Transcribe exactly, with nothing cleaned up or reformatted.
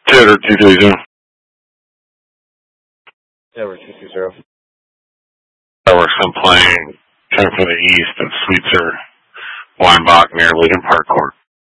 Theater two three zero. Tower two two zero. Tower some plane coming from the east of Sweetser, Weinbach near Lincoln Park Court.